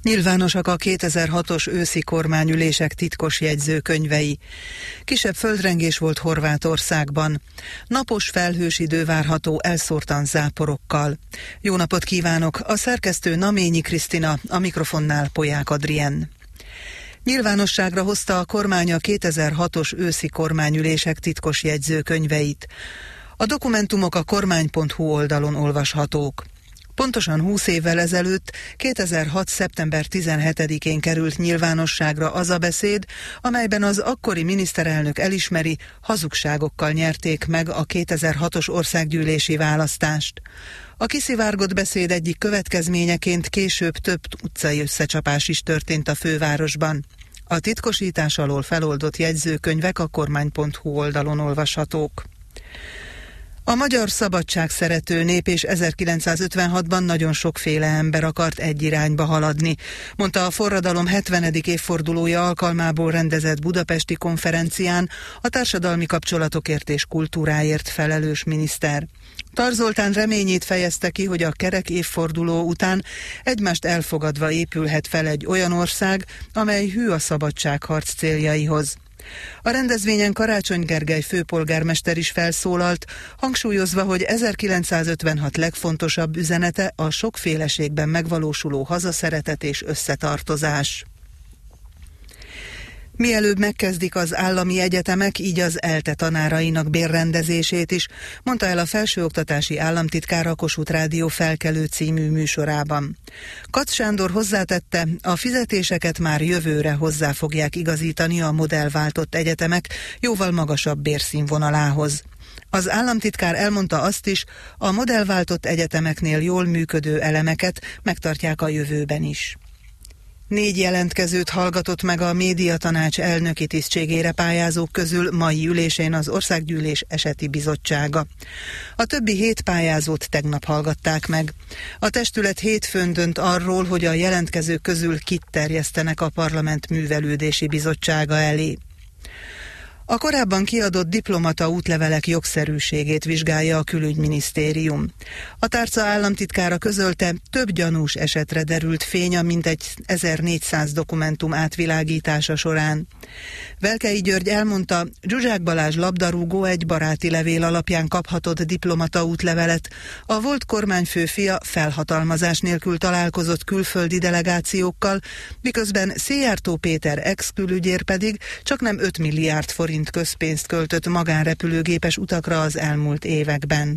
Nyilvánosak a 2006-os őszi kormányülések titkos jegyzőkönyvei. Kisebb földrengés volt Horvátországban. Napos felhős idő várható elszórtan záporokkal. Jó napot kívánok! A szerkesztő Naményi Krisztina, a mikrofonnál Polyák Adrien. Nyilvánosságra hozta a kormány a 2006-os őszi kormányülések titkos jegyzőkönyveit. A dokumentumok a kormány.hu oldalon olvashatók. Pontosan 20 évvel ezelőtt, 2006. szeptember 17-én került nyilvánosságra az a beszéd, amelyben az akkori miniszterelnök elismeri, hazugságokkal nyerték meg a 2006-os országgyűlési választást. A kiszivárgott beszéd egyik következményeként később több utcai összecsapás is történt a fővárosban. A titkosítás alól feloldott jegyzőkönyvek a kormány.hu oldalon olvashatók. A magyar szabadságszerető nép és 1956-ban nagyon sokféle ember akart egy irányba haladni, mondta a forradalom 70. évfordulója alkalmából rendezett budapesti konferencián a társadalmi kapcsolatokért és kultúráért felelős miniszter. Tar Zoltán reményét fejezte ki, hogy a kerek évforduló után egymást elfogadva épülhet fel egy olyan ország, amely hű a szabadságharc céljaihoz. A rendezvényen Karácsony Gergely főpolgármester is felszólalt, hangsúlyozva, hogy 1956 legfontosabb üzenete a sokféleségben megvalósuló hazaszeretet és összetartozás. Mielőbb megkezdik az állami egyetemek, így az ELTE tanárainak bérrendezését is, mondta el a felsőoktatási államtitkár a Kossuth Rádió Felkelő című műsorában. Kac Sándor hozzátette, a fizetéseket már jövőre hozzá fogják igazítani a modellváltott egyetemek jóval magasabb bérszínvonalához. Az államtitkár elmondta azt is, a modellváltott egyetemeknél jól működő elemeket megtartják a jövőben is. 4 jelentkezőt hallgatott meg a médiatanács elnöki tisztségére pályázók közül mai ülésén az Országgyűlés Eseti Bizottsága. A többi 7 pályázót tegnap hallgatták meg. A testület hétfőn dönt arról, hogy a jelentkezők közül kit terjesztenek a Parlament Művelődési Bizottsága elé. A korábban kiadott diplomata útlevelek jogszerűségét vizsgálja a Külügyminisztérium. A tárca államtitkára közölte, több gyanús esetre derült fény a mintegy 1400 dokumentum átvilágítása során. Velkei György elmondta, Zsuzsák Balázs labdarúgó egy baráti levél alapján kaphatott diplomata útlevelet. A volt kormányfő fia felhatalmazás nélkül találkozott külföldi delegációkkal, miközben Széjjártó Péter ex-külügyér pedig csaknem 5 milliárd forint közpénzt költött magánrepülőgépes utakra az elmúlt években.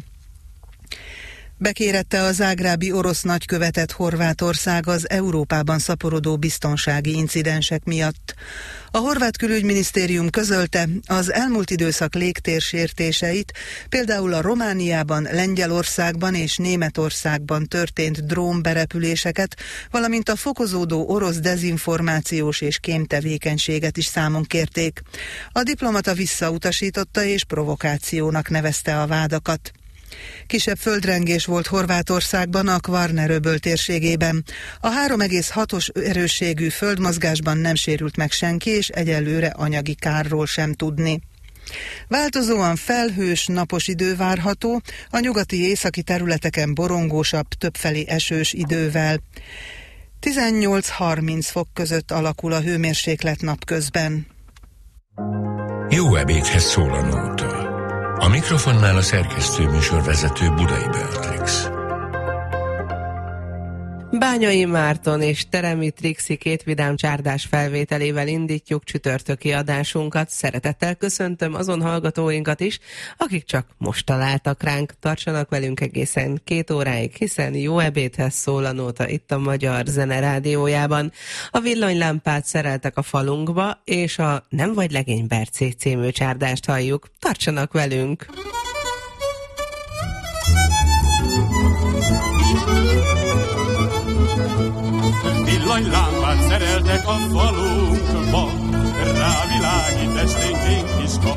Bekérette a zágrábi orosz nagykövetet Horvátország az Európában szaporodó biztonsági incidensek miatt. A horvát külügyminisztérium közölte, az elmúlt időszak légtérsértéseit, például a Romániában, Lengyelországban és Németországban történt drónberepüléseket, valamint a fokozódó orosz dezinformációs és kémtevékenységet is számon kérték. A diplomata visszautasította és provokációnak nevezte a vádakat. Kisebb földrengés volt Horvátországban, a Kvarner-öböl térségében. A 3,6-os erősségű földmozgásban nem sérült meg senki, és egyelőre anyagi kárról sem tudni. Változóan felhős, napos idő várható, a nyugati északi területeken borongósabb, többfelé esős idővel. 18-30 fok között alakul a hőmérséklet napközben. Jó ebédhez szól a nóta. A mikrofonnál a szerkesztő műsorvezető Budai Beatrix. Bányai Márton és Teremi Trixi 2 vidám csárdás felvételével indítjuk csütörtöki adásunkat. Szeretettel köszöntöm azon hallgatóinkat is, akik csak most találtak ránk. Tartsanak velünk egészen 2 óráig, hiszen jó ebédhez szól a nóta itt a Magyar Zene Rádiójában. A villanylámpát szereltek a falunkba, és a Nem vagy legény Bercé című csárdást halljuk. Tartsanak velünk! Villanylámpát szereltek a falunkba, rávilágít esténként is kap.